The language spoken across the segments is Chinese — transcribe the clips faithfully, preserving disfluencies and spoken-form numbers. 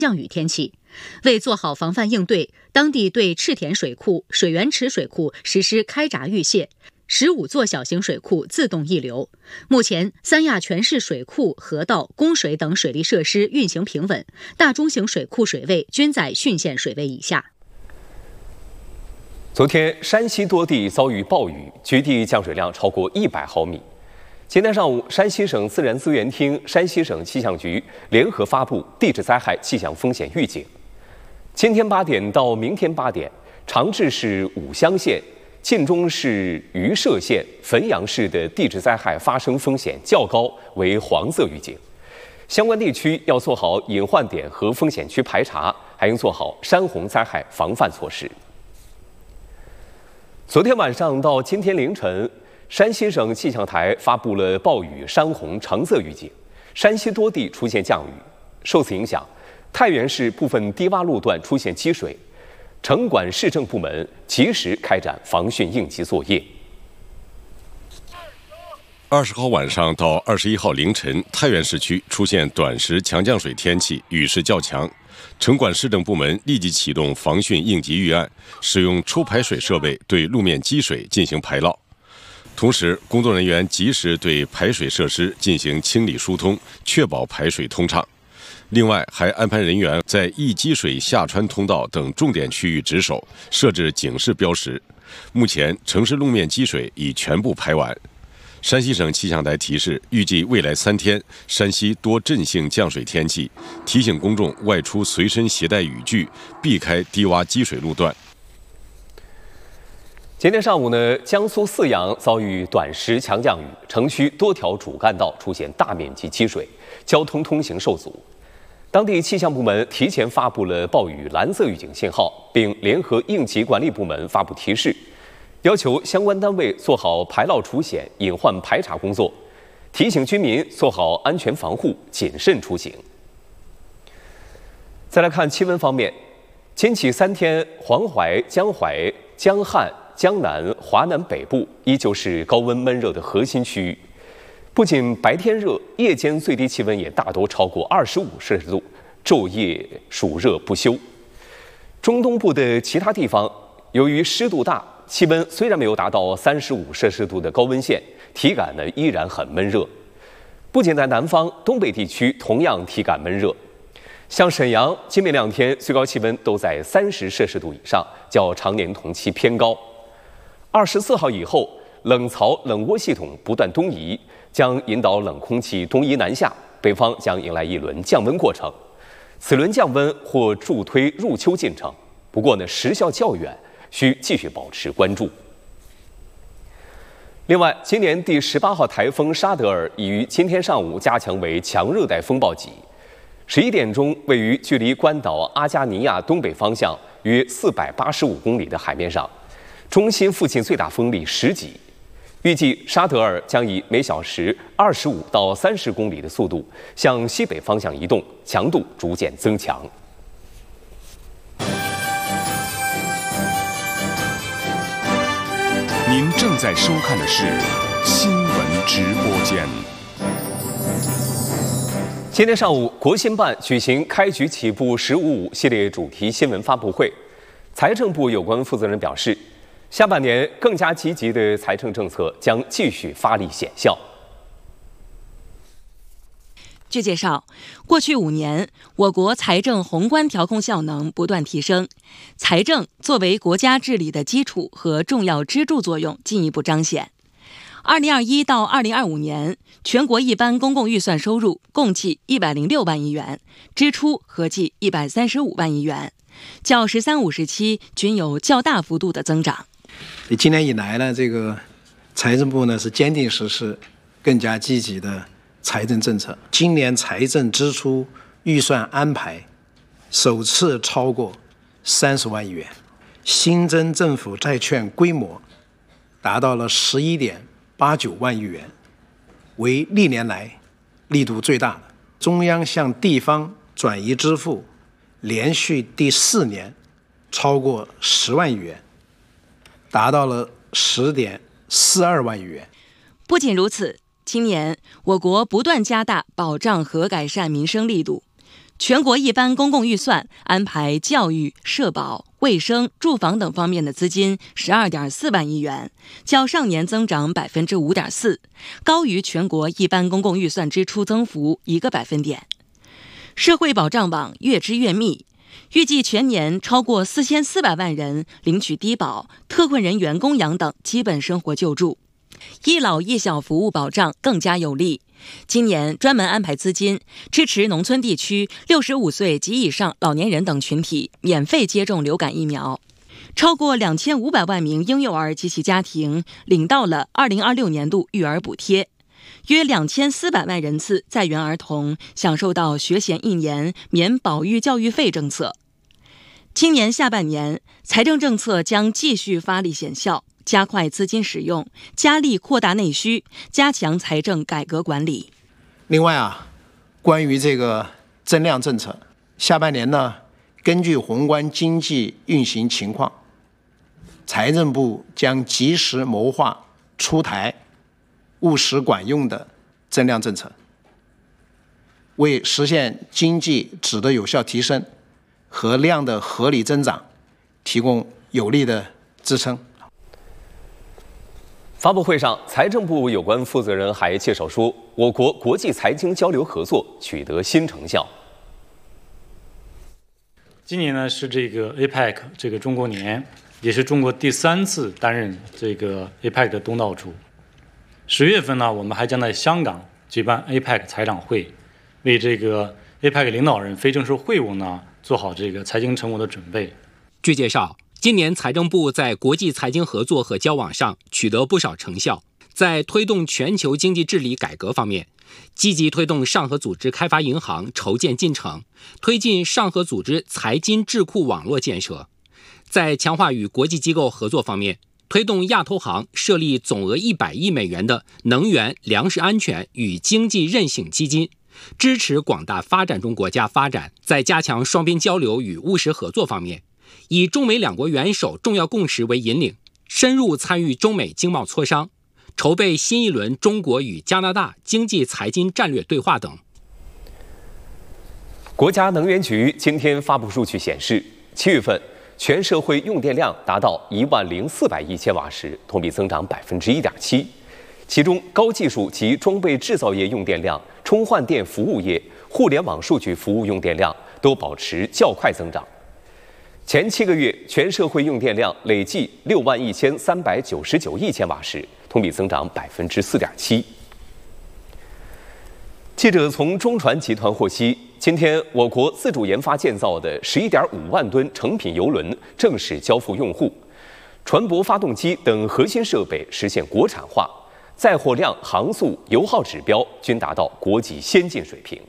降雨天气。为做好防范应对，当地对赤田水库、水源池水库实施开闸预泄，十五座小型水库自动溢流。目前，三亚全市水库、河道、供水等水利设施运行平稳，大中型水库水位均在汛限水位以下。 昨天，山西多地遭遇暴雨，局地降水量超过一百毫米。今天上午，山西省自然资源厅、山西省气象局联合发布地质灾害气象风险预警。今天八点到明天八点，长治市武乡县、晋中市榆社县、汾阳市的地质灾害发生风险较高，为黄色预警。相关地区要做好隐患点和风险区排查，还应做好山洪灾害防范措施。昨天晚上到今天凌晨，山西省气象台发布了暴雨、山洪橙色预警，山西多地出现降雨。受此影响，太原市部分低洼路段出现积水，城管市政部门及时开展防汛应急作业。 二十号晚上到二十一号凌晨，太原市区出现短时强降水天气，雨势较强。城管市政部门立即启动防汛应急预案，使用抽排水设备对路面积水进行排涝。同时，工作人员及时对排水设施进行清理疏通，确保排水通畅。另外，还安排人员在易积水下穿通道等重点区域值守，设置警示标识。目前，城市路面积水已全部排完。山西省气象台提示，预计未来三天，山西多阵性降水天气，提醒公众外出随身携带雨具，避开低洼积水路段。 今天上午呢，江苏泗阳遭遇短时强降雨，城区多条主干道出现大面积积水，交通通行受阻。当地气象部门提前发布了暴雨蓝色预警信号，并联合应急管理部门发布提示，要求相关单位做好排涝除险、隐患排查工作，提醒居民做好安全防护，谨慎出行。再来看气温方面，近期三天，黄淮、江淮、江汉、江南、华南北部依旧是高温闷热的核心区域。不仅白天热，夜间最低气温也大多超过二十五摄氏度，昼夜暑热不休。中东部的其他地方，由于湿度大，气温虽然没有达到三十五摄氏度的高温线，体感呢依然很闷热。不仅在南方，东北地区同样体感闷热。像沈阳，今明两天最高气温都在三十摄氏度以上，较常年同期偏高。二十四号以后，冷槽冷涡系统不断东移，将引导冷空气东移南下，北方将迎来一轮降温过程。此轮降温或助推入秋进程，不过呢，时效较远，需继续保持关注。另外，今年第十八号台风沙德尔已于今天上午加强为强热带风暴级。十一点钟，位于距离关岛阿加尼亚东北方向约四百八十五公里的海面上，中心附近最大风力十级。预计沙德尔将以每小时二十五到三十公里的速度向西北方向移动，强度逐渐增强。 您正在收看的是新闻直播间。 今天上午，国新办举行开局起步“十五五”系列主题新闻发布会。财政部有关负责人表示，下半年更加积极的财政政策将继续发力显效。 据介绍，过去五年，我国财政宏观调控效能不断提升，财政作为国家治理的基础和重要支柱作用进一步彰显。二零二一到二零二五年，全国一般公共预算收入共计一百零六万亿元，支出合计一百三十五万亿元，较“十三五”时期均有较大幅度的增长。 今年以来呢，这个财政部呢是坚定实施更加积极的财政政策。今年财政支出预算安排首次超过三十万亿元，新增政府债券规模达到了十一点八九万亿元，为历年来力度最大的。中央向地方转移支付连续第四年超过十万亿元，达到了十点四二万亿元。 不仅如此，今年我国不断加大保障和改善民生力度。 全国一般公共预算安排教育、社保、卫生、住房等方面的资金十二点四万亿元，较上年增长百分之五点四，高于全国一般公共预算支出增幅一个百分点。社会保障网越织越密，预计全年超过四千四百万人领取低保、特困人员供养等基本生活救助，一老一小服务保障更加有力。今年专门安排资金支持农村地区六十五岁及以上老年人等群体免费接种流感疫苗，超过两千五百万名婴幼儿及其家庭领到了二零二六年度育儿补贴，约两千四百万人次在园儿童享受到学前一年免保育教育费政策。今年下半年，财政政策将继续发力显效，加快资金使用，加力扩大内需，加强财政改革管理。 另外啊，关于这个增量政策，下半年呢，根据宏观经济运行情况，财政部将及时谋划出台务实管用的增量政策，为实现经济质的有效提升和量的合理增长提供有力的支撑。 发布会上，财政部有关负责人还介绍说，我国国际财经交流合作取得新成效。 今年呢是这个 A P E C 这个中国年，也是中国第三次担任这个 A P E C 的东道主。十月份呢，我们还将在香港举办 A P E C 财长会，为这个 A P E C 领导人非正式会晤呢做好这个财经成果的准备。 据介绍，今年财政部在国际财经合作和交往上取得不少成效，在推动全球经济治理改革方面，积极推动上合组织开发银行筹建进程，推进上合组织财金智库网络建设；在强化与国际机构合作方面，推动亚投行设立总额一百亿美元的能源、粮食安全与经济韧性基金，支持广大发展中国家发展；在加强双边交流与务实合作方面，以中美两国元首重要共识为引领，深入参与中美经贸磋商，筹备新一轮中国与加拿大经济财经战略对话等。 国家能源局今天发布数据显示，七月份全社会用电量达到一万零四百亿千瓦时，同比增长百分之一点七。其中，高技术及装备制造业用电量、充换电服务业、互联网数据服务用电量都保持较快增长。前七个月，全社会用电量累计六万一千三百九十九亿千瓦时，同比增长百分之四点七。记者从中船集团获悉，今天我国自主研发建造的十一点五万吨成品邮轮正式交付用户，船舶发动机等核心设备实现国产化，载货量、航速、油耗指标均达到国际先进水平。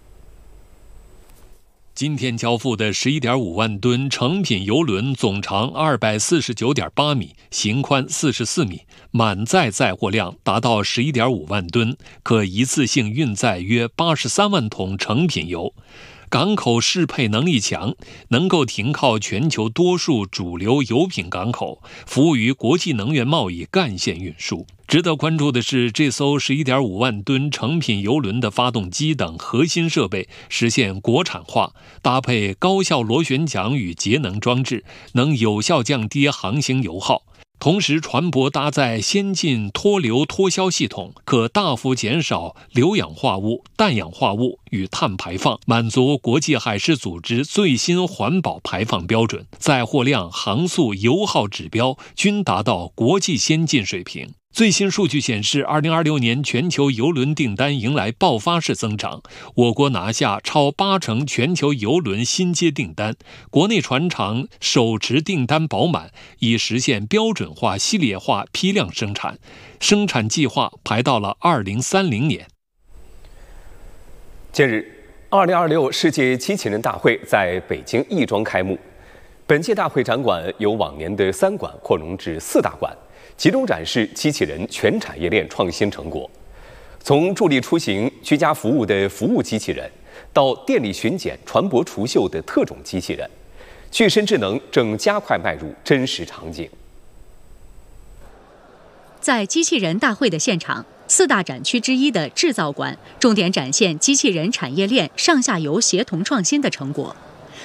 今天交付的十一点五万吨成品邮轮总长二百四十九点八米，行宽四十四米，满载载货量达到十一点五万吨，可一次性运载约八十三万桶成品油。港口适配能力强，能够停靠全球多数主流油品港口，服务于国际能源贸易干线运输。值得关注的是，这艘十一点五万吨成品邮轮的发动机等核心设备实现国产化，搭配高效螺旋桨与节能装置，能有效降低航行油耗。同时，船舶搭载先进脱硫脱硝系统，可大幅减少硫氧化物、氮氧化物与碳排放，满足国际海事组织最新环保排放标准，载货量、航速、油耗指标均达到国际先进水平。最新数据显示，二零二六年全球邮轮订单迎来爆发式增长，我国拿下超八成全球邮轮新接订单，国内船厂手持订单饱满，已实现标准化、系列化、批量生产，生产计划排到了二零三零年。 近日，二零二六世界机器人大会在北京亦庄开幕。本届大会展馆由往年的三馆扩容至四大馆，集中展示机器人全产业链创新成果，从助力出行、居家服务的服务机器人，到电力巡检、船舶除锈的特种机器人，具身智能正加快迈入真实场景。 在机器人大会的现场， 四大展区之一的制造馆，重点展现机器人产业链上下游协同创新的成果。